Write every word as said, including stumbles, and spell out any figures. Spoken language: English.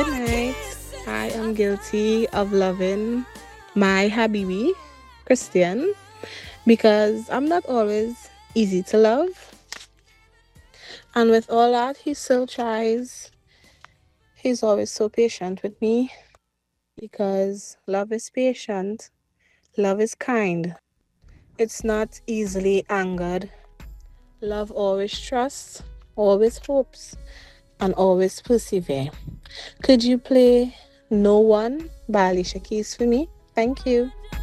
Good night. I am guilty of loving my Habibi, Christian, because I'm not always easy to love. And with all that, he still tries. He's always so patient with me because love is patient, love is kind. It's not easily angered. Love always trusts, always hopes, and always persevere. Could you play No One by Alicia Keys for me? Thank you.